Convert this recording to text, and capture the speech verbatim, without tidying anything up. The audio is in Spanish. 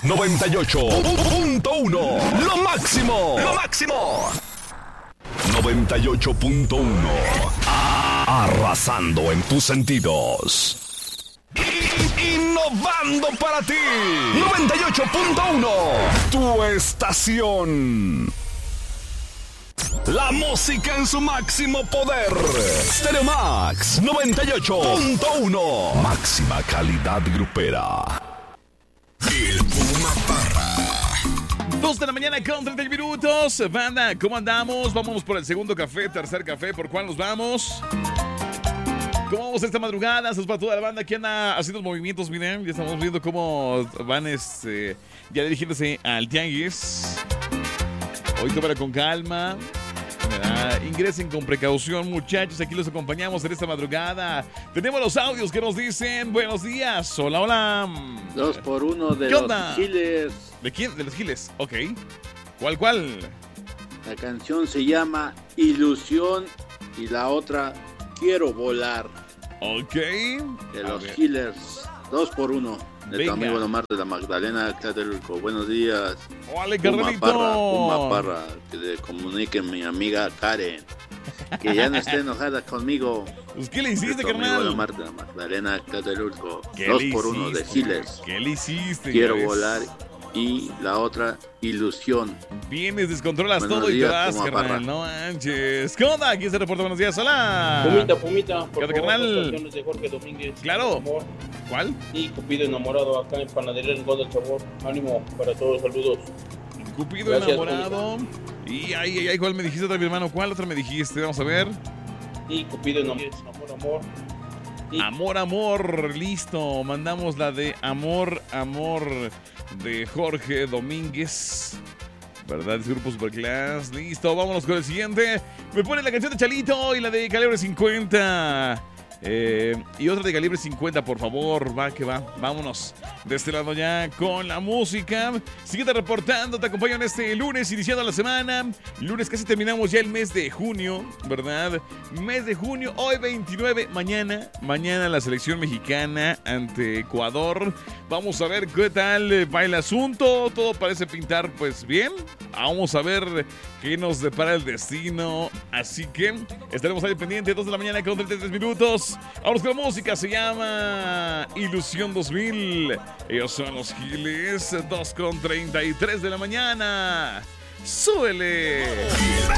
noventa y ocho punto uno. Lo máximo. Lo máximo. noventa y ocho punto uno. Arrasando en tus sentidos. Innovando para ti. noventa y ocho punto uno. Tu estación. La música en su máximo poder. Stereo Max noventa y ocho punto uno. Máxima calidad grupera. El Puma Parra. Dos de la mañana con treinta minutos. Banda, ¿cómo andamos? Vámonos por el segundo café, tercer café. ¿Por cuál nos vamos? ¿Cómo vamos esta madrugada? Eso es para toda la banda que anda haciendo movimientos. Miren, ya estamos viendo cómo van este, ya dirigiéndose al tianguis. Hoy tómala con calma. ¿Verdad? Ingresen con precaución, muchachos. Aquí los acompañamos en esta madrugada. Tenemos los audios que nos dicen buenos días. Hola, hola. Dos por uno de ¿Qué los onda? Giles. ¿De quién? De los Giles. Ok. ¿Cuál, cuál? La canción se llama Ilusión y la otra Quiero Volar. Ok. De A los ver. Giles. Dos por uno. De Venga. tu amigo Omar de la Magdalena Tlatelolco. Buenos días. ¡Ole, Puma carnalito! Parra, Puma Parra. Que le comunique mi amiga Karen. Que ya no esté enojada conmigo. Pues, ¿qué le De hiciste, tu amigo carnal? Omar de la Magdalena Tlatelolco. ¿Qué Dos le por uno de hiciste? Giles. ¿Qué le hiciste? Quiero ya ves? volar. Y la otra Ilusión. Vienes, descontrolas Buenos todo y te días, vas, Puma carnal. Parra. No manches. ¿Qué onda? ¿Quién se reporta? Buenos días. Hola. Pumita, Pumita, ¿Qué por onda, favor, carnal? las canciones de Jorge Domínguez. Claro. Amor. ¿Cuál? Y Cupido enamorado acá en Panadería El Rincón del Sabor. Ánimo para todos, saludos. Cupido Gracias, enamorado. Y ay, ay, ay, ¿cuál me dijiste otra, mi hermano? ¿Cuál otra me dijiste? Vamos a ver. Y Cupido enamorado. Amor, amor. Y Amor, amor, listo. Mandamos la de Amor, amor de Jorge Domínguez. ¿Verdad? Es Grupo Superclass. Listo, vámonos con el siguiente. Me pone la canción de Chalito y la de Calibre cincuenta. Eh, y otra de Calibre cincuenta, por favor. Va, que va. Vámonos. De este lado ya con la música. Síguete reportando. Te acompaño en este lunes, iniciando la semana. Lunes casi terminamos ya el mes de junio, ¿verdad? Mes de junio. Hoy veintinueve. Mañana. Mañana la selección mexicana ante Ecuador. Vamos a ver qué tal eh, va el asunto. Todo parece pintar pues bien. Vamos a ver qué nos depara el destino. Así que estaremos ahí pendientes. dos de la mañana con treinta y tres minutos. Vamos con la música. Se llama Ilusión dos mil. Ellos son los Giles. dos con treinta y tres de la mañana. ¡Súbele!